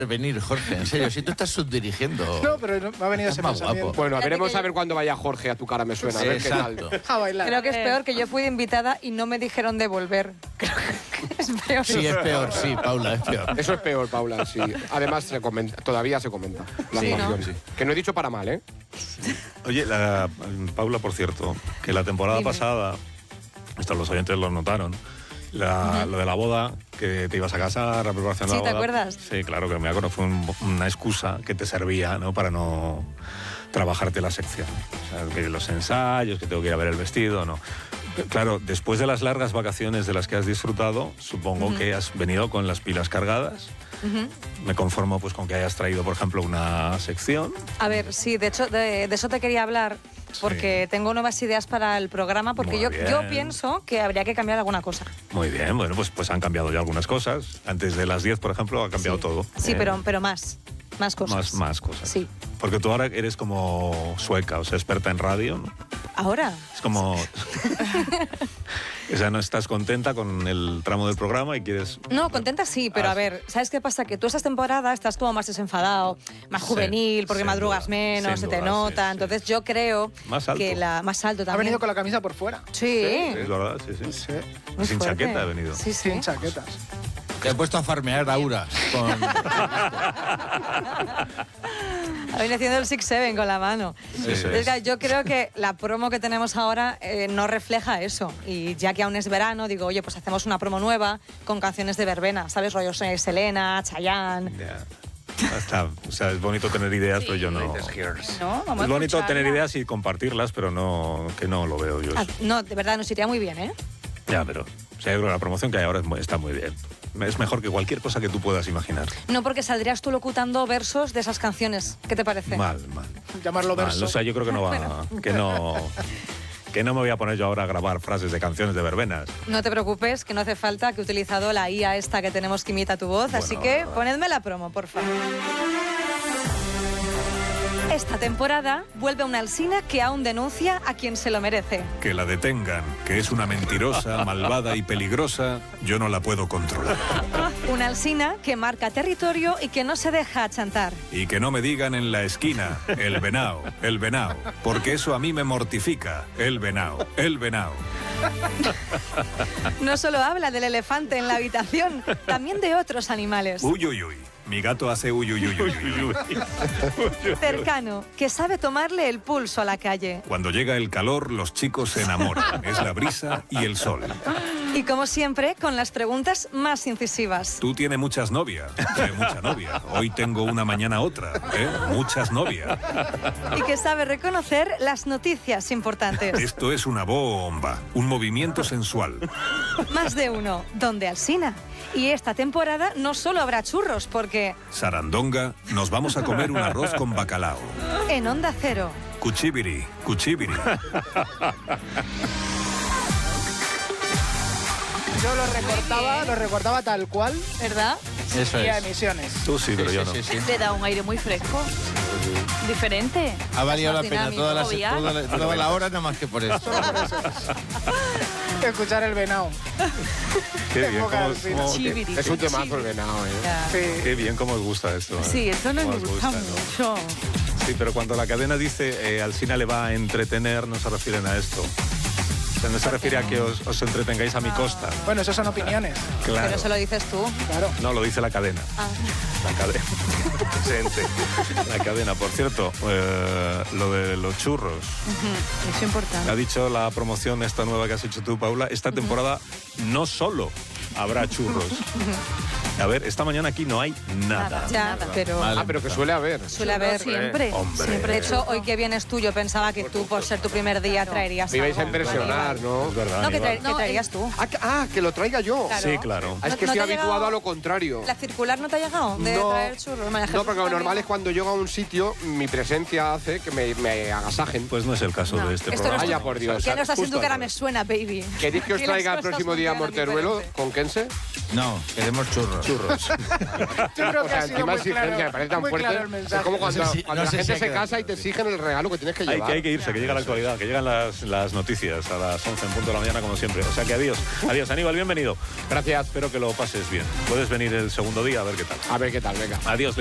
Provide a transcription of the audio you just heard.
venir, Jorge, en serio, si tú estás subdirigiendo. No, pero me ha venido ese más pensamiento. guapo. Bueno, veremos a ver cuándo vaya Jorge a tu cara, me suena. A ver qué Exacto. tal. A bailar. Creo que es peor que yo fui de invitada y no me dijeron de volver. Creo que es peor. Sí, es peor, sí, Paula, es peor. Eso es peor, Paula, sí. Además, todavía se comenta. La Sí, actuación. ¿no? Sí. Que no he dicho para mal, ¿eh? Oye, Paula, por cierto, que la temporada pasada, esto los oyentes lo notaron, lo de la boda, que te ibas a casar, la preparación de la Sí, boda. ¿te acuerdas? Sí, claro que me acuerdo, fue una excusa que te servía, ¿no?, para no trabajarte la sección. O sea, que los ensayos, que tengo que ir a ver el vestido, ¿no? Claro, después de las largas vacaciones de las que has disfrutado, supongo que has venido con las pilas cargadas. Me conformo pues con que hayas traído, por ejemplo, una sección. A ver, sí, de hecho, de eso te quería hablar, porque tengo nuevas ideas para el programa, porque Muy yo bien. pienso que habría que cambiar alguna cosa. Muy bien, bueno, pues han cambiado ya algunas cosas. Antes de las 10, por ejemplo, ha cambiado todo. Sí, pero más cosas. Más cosas. Sí. Porque tú ahora eres como sueca, o sea, experta en radio, ¿no? ¿Ahora? Es como... O sea, no estás contenta con el tramo del programa y quieres... No, contenta sí, pero a ver, ¿sabes qué pasa? Que tú esta temporada estás como más desenfadado, más juvenil, porque sin madrugas duda, menos, se sin te duda, nota. sí. Entonces yo creo Más alto. que más alto Ha también. venido con la camisa por fuera. Sí. Es verdad, sí. Sí, Muy Sin fuerte. chaqueta ha venido. Sí, sí. sin chaquetas. Te he puesto a farmear auras con... Ha venido haciendo el 6-7 con la mano. Eso Entonces, es. claro, yo creo que la promo que tenemos ahora no refleja eso. Y ya que aún es verano, digo, oye, pues hacemos una promo nueva con canciones de verbena, ¿sabes? Rollos Selena, Chayanne. Ya. O sea, es bonito tener ideas, pero yo no... No, vamos Es bonito a tener escucharla. ideas y compartirlas, pero que no lo veo yo. Ah, no, de verdad, nos iría muy bien, ¿eh? Ya, pero... O sea, yo creo que la promoción que hay ahora está muy bien. Es mejor que cualquier cosa que tú puedas imaginar. No, porque saldrías tú locutando versos de esas canciones. ¿Qué te parece? Mal. Llamarlo verso. O sea, yo creo que no va... Que no me voy a poner yo ahora a grabar frases de canciones de verbenas. No te preocupes, que no hace falta, que he utilizado la IA esta que tenemos que imita tu voz, así que ponedme la promo, por favor. Esta temporada vuelve una Alsina que aún denuncia a quien se lo merece. Que la detengan, que es una mentirosa, malvada y peligrosa, yo no la puedo controlar. Una Alsina que marca territorio y que no se deja achantar. Y que no me digan en la esquina, el venao, porque eso a mí me mortifica, el venao. No solo habla del elefante en la habitación, también de otros animales. Uy, mi gato hace uy. Cercano, que sabe tomarle el pulso a la calle. Cuando llega el calor, los chicos se enamoran. Es la brisa y el sol. Y como siempre, con las preguntas más incisivas. Tú tienes muchas novias. Mucha novia. Hoy tengo una, mañana otra. Muchas novias. Y que sabe reconocer las noticias importantes. Esto es una bomba. Un movimiento sensual. Más de uno, donde Alsina. Y esta temporada no solo habrá churros, porque Sarandonga, nos vamos a comer un arroz con bacalao. en Onda Cero. Cuchibiri. Yo lo recortaba tal cual ¿Verdad? Eso y a es. emisiones. Tú sí, pero yo no. Sí. Le da un aire muy fresco. Diferente. Ha valido la Más pena dinámico, toda la hora, nada más que por eso. Escuchar el venao. Qué bien, Época Alsina. Chibiri. Es un temazo el venado, ¿eh? Sí. Qué bien cómo os gusta esto. Sí, eso no Cómo me os gusta ¿no? mucho. Sí, pero cuando la cadena dice Alsina le va a entretener, no se refieren a esto. O sea, no se refiere a que os entretengáis a mi costa. Bueno, eso son opiniones. Claro. Pero eso lo dices tú. Claro. No, lo dice la cadena. La cadena. Presente. La cadena. Por cierto, lo de los churros. Eso es importante. Ha dicho la promoción esta nueva que has hecho tú, Paula. Esta temporada no solo habrá churros. A ver, esta mañana aquí no hay nada. Ya, pero Vale. Pero que suele haber. suele haber. Siempre. Hombre. Siempre. De hecho, hoy que vienes tú, yo pensaba que tú, por ser tu primer día, traerías Me ibais a algo. impresionar, ¿no? Es verdad. No, que, Aníbal. que traerías tú. Que lo traiga yo. Claro. Sí, claro. Es que ¿No estoy te ha habituado llegado a lo contrario. ¿La circular no te ha llegado de traer churros? María No, Jesús porque lo también. normal es cuando llego a un sitio, mi presencia hace que me agasajen. Pues no es el caso de este Esto programa. no es- Vaya por Dios. ¿Qué no estás en Justo tu cara? al Me revés. suena, baby. ¿Queréis que os Aquí las traiga el cosas próximo día funcionan Morteruelo diferente. con Kense? No, queremos churros. churros. Yo creo O que sea, ha sido encima muy exigencia, me claro, parece tan muy fuerte. claro el mensaje. Es como cuando, No sé si- cuando no la sé si gente ha se quedado casa y te exigen el regalo que tienes que llevar. Hay que irse, que llega la actualidad, que llegan las noticias a las 11 en punto de la mañana, como siempre. O sea que adiós. Adiós, Aníbal, bienvenido. Gracias. Espero que lo pases bien. Puedes venir el segundo día a ver qué tal. A ver qué tal, venga. Adiós.